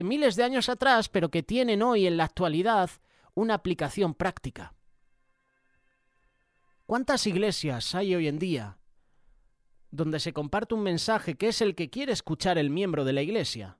miles de años atrás, pero que tienen hoy en la actualidad una aplicación práctica. ¿Cuántas iglesias hay hoy en día donde se comparte un mensaje que es el que quiere escuchar el miembro de la iglesia?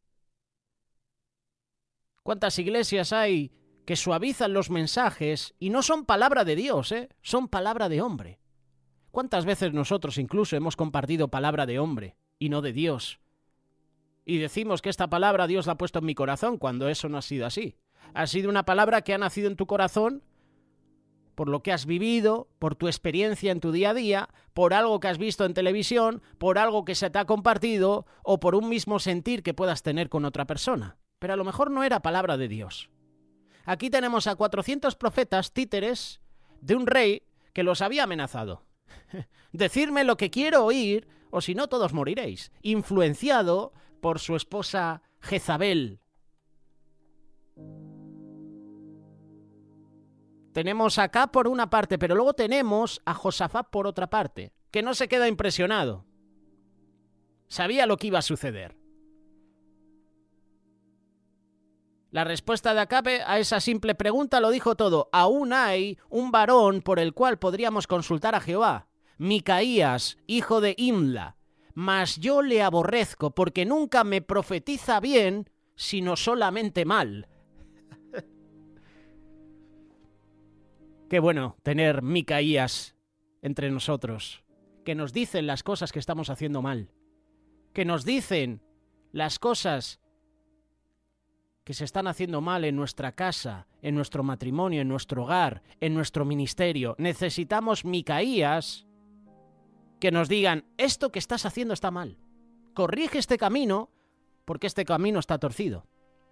¿Cuántas iglesias hay que suavizan los mensajes y no son palabra de Dios, son palabra de hombre? ¿Cuántas veces nosotros incluso hemos compartido palabra de hombre y no de Dios? Y decimos que esta palabra Dios la ha puesto en mi corazón cuando eso no ha sido así. Ha sido una palabra que ha nacido en tu corazón por lo que has vivido, por tu experiencia en tu día a día, por algo que has visto en televisión, por algo que se te ha compartido o por un mismo sentir que puedas tener con otra persona. Pero a lo mejor no era palabra de Dios. Aquí tenemos a 400 profetas títeres de un rey que los había amenazado. Decidme lo que quiero oír o si no todos moriréis. Influenciado por su esposa Jezabel. Tenemos acá por una parte, pero luego tenemos a Josafat por otra parte, que no se queda impresionado. Sabía lo que iba a suceder. La respuesta de Acabe a esa simple pregunta lo dijo todo. Aún hay un varón por el cual podríamos consultar a Jehová, Micaías, hijo de Imla, mas yo le aborrezco porque nunca me profetiza bien, sino solamente mal. Qué bueno tener Micaías entre nosotros, que nos dicen las cosas que estamos haciendo mal, que nos dicen las cosas que se están haciendo mal en nuestra casa, en nuestro matrimonio, en nuestro hogar, en nuestro ministerio. Necesitamos Micaías que nos digan, esto que estás haciendo está mal. Corrige este camino, porque este camino está torcido.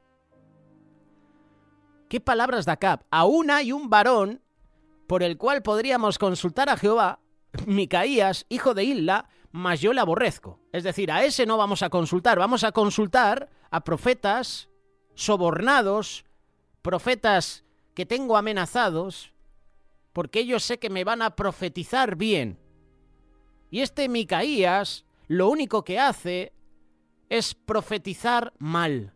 ¿Qué palabras de Acab? Aún hay un varón por el cual podríamos consultar a Jehová, Micaías, hijo de Imla, mas yo le aborrezco. Es decir, a ese no vamos a consultar a profetas sobornados, profetas que tengo amenazados, porque ellos sé que me van a profetizar bien. Y este Micaías lo único que hace es profetizar mal.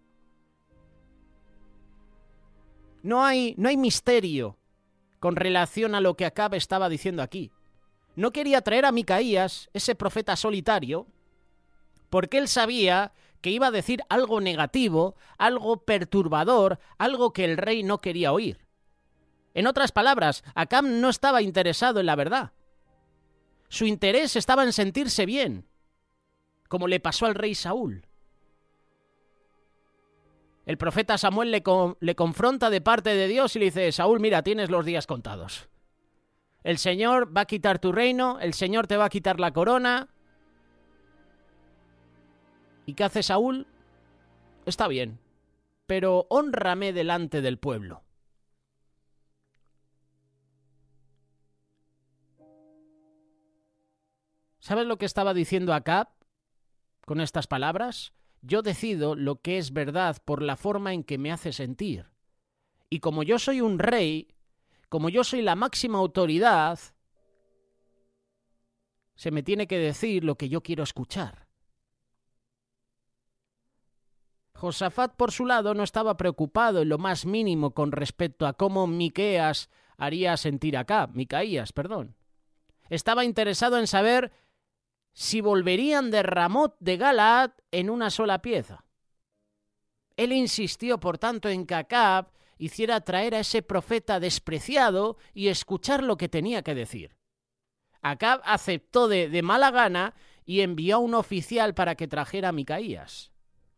No hay misterio con relación a lo que Acab estaba diciendo aquí. No quería traer a Micaías, ese profeta solitario, porque él sabía que iba a decir algo negativo, algo perturbador, algo que el rey no quería oír. En otras palabras, Acab no estaba interesado en la verdad. Su interés estaba en sentirse bien, como le pasó al rey Saúl. El profeta Samuel le confronta de parte de Dios y le dice, Saúl, mira, tienes los días contados. El Señor va a quitar tu reino, el Señor te va a quitar la corona. ¿Y qué hace Saúl? Está bien, pero hónrame delante del pueblo. ¿Sabes lo que estaba diciendo Acab con estas palabras? Yo decido lo que es verdad por la forma en que me hace sentir. Y como yo soy un rey, como yo soy la máxima autoridad, se me tiene que decir lo que yo quiero escuchar. Josafat, por su lado, no estaba preocupado en lo más mínimo con respecto a cómo Micaías haría sentir a Acab. Estaba interesado en saber si volverían de Ramot de Galaad en una sola pieza. Él insistió, por tanto, en que Acab hiciera traer a ese profeta despreciado y escuchar lo que tenía que decir. Acab aceptó de mala gana y envió a un oficial para que trajera a Micaías.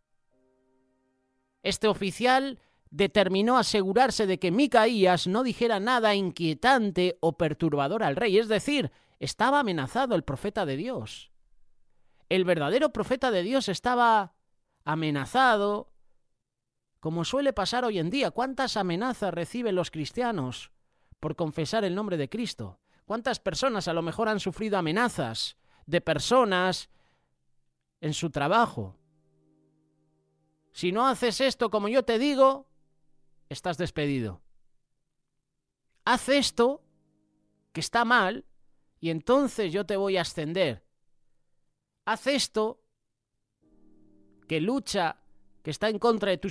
Este oficial determinó asegurarse de que Micaías no dijera nada inquietante o perturbador al rey, es decir, estaba amenazado el profeta de Dios. El verdadero profeta de Dios estaba amenazado, como suele pasar hoy en día. ¿Cuántas amenazas reciben los cristianos por confesar el nombre de Cristo? ¿Cuántas personas a lo mejor han sufrido amenazas de personas en su trabajo? Si no haces esto como yo te digo, estás despedido. Haz esto, que está mal, y entonces yo te voy a ascender. Haz esto, que lucha que está en contra de tu